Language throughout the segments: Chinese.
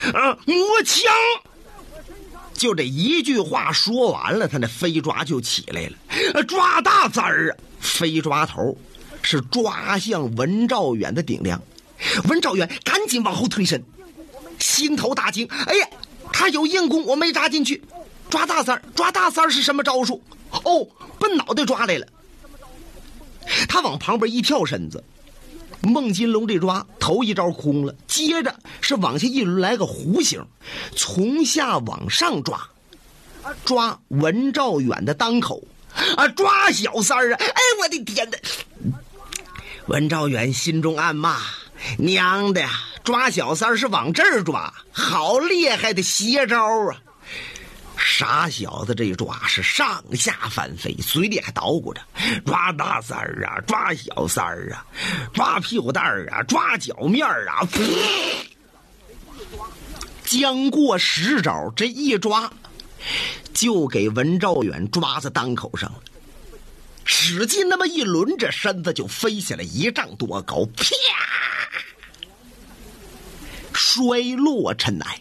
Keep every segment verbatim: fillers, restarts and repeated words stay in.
啊，摸枪！就这一句话说完了，他那飞抓就起来了，抓大簪儿啊！飞抓头是抓向文兆远的顶梁，文兆远赶紧往后退身，心头大惊，哎呀，他有硬功，我没扎进去。抓大簪儿，抓大簪儿是什么招数？哦，奔脑袋抓来了。他往旁边一跳身子，孟金龙这抓头一招空了，接着是往下一轮来个弧形，从下往上抓，抓文兆远的裆口啊，抓小三儿啊！哎，我的天哪！文兆远心中暗骂：娘的，抓小三儿是往这儿抓，好厉害的邪招啊！傻小子这一抓是上下翻飞，嘴里还捣鼓着：抓大三儿啊，抓小三儿啊，抓屁股蛋儿啊，抓脚面儿啊！将过十招，这一抓就给文兆远抓在裆口上了，使劲那么一轮，这身子就飞起来一丈多高，啪，摔落尘埃。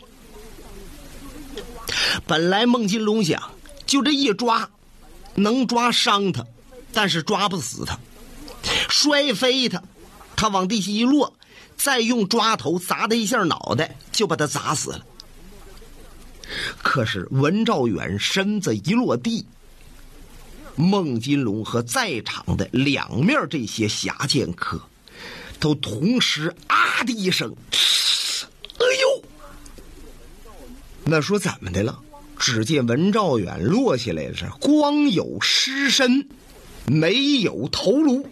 本来孟金龙想就这一抓能抓伤他，但是抓不死他，摔飞他，他往地下一落，再用抓头砸他一下脑袋，就把他砸死了。可是文兆远身子一落地，孟金龙和在场的两面这些侠剑客都同时啊的一声，哎呦！那说怎么的了？只见文兆远落下来是光有尸身，没有头颅，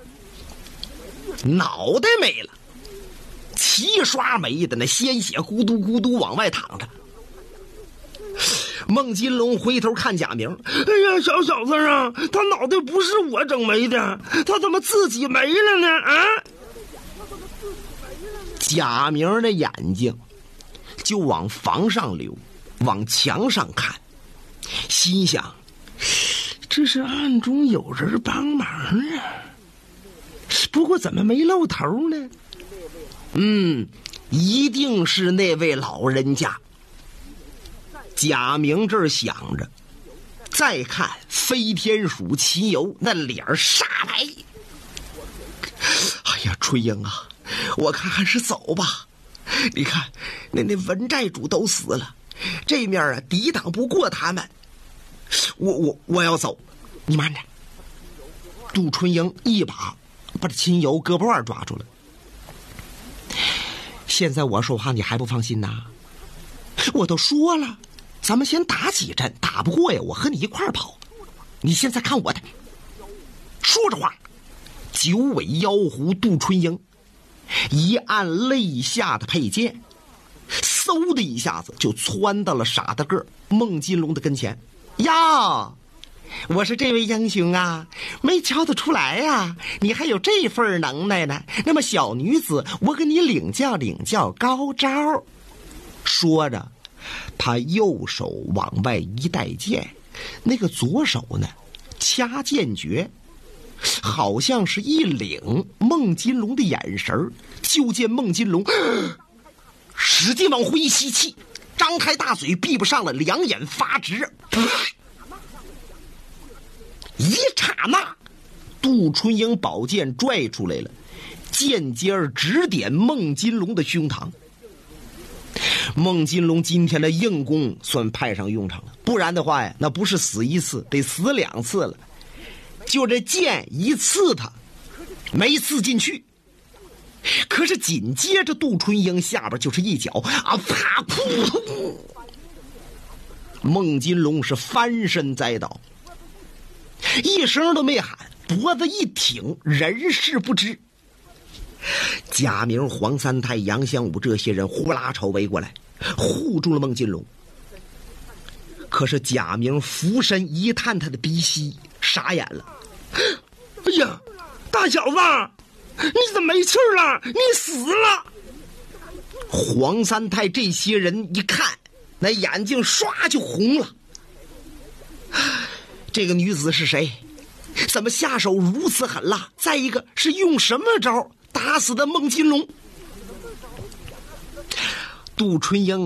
脑袋没了，齐刷没的那鲜血咕嘟咕嘟往外淌着。孟金龙回头看贾明，哎呀，小小子啊，他脑袋不是我整没的，他怎么自己没了呢？啊！贾明的眼睛就往房上流，往墙上看，心想这是暗中有人帮忙啊，不过怎么没露头呢？嗯，一定是那位老人家。贾明这儿想着，再看飞天鼠秦游那脸煞白。哎呀，春英啊，我看还是走吧。你看那那文寨主都死了，这面啊抵挡不过他们，我我我要走，你慢着。杜春英一把把这秦游胳膊腕抓住了。现在我说话你还不放心呐？我都说了，咱们先打几阵，打不过呀，我和你一块儿跑。你现在看我的。说着话，九尾妖狐杜春英一按肋下的佩剑，嗖的一下子就窜到了傻大个孟金龙的跟前。呀，我是这位英雄啊，没瞧得出来啊，你还有这份能耐呢。那么小女子，我给你领教领教高招。说着，他右手往外一带剑，那个左手呢掐剑诀，好像是一领孟金龙的眼神。就见孟金龙使劲往回一吸气，张开大嘴闭不上了，两眼发直。一刹那，杜春英宝剑拽出来了，剑尖直点孟金龙的胸膛。孟金龙今天的硬功算派上用场了，不然的话呀，那不是死一次，得死两次了。就这剑一刺他，没刺进去。可是紧接着杜春英下边就是一脚啊，啪扑通，孟金龙是翻身栽倒，一声都没喊，脖子一挺，人事不知。贾明、黄三太、杨香武这些人呼啦朝围过来，护住了孟金龙。可是贾明俯身一探他的鼻息，傻眼了。哎呀，大小子，你怎么没气儿了？你死了！黄三太这些人一看，那眼睛唰就红了。这个女子是谁？怎么下手如此狠辣？再一个是用什么招打死的孟金龙？杜春英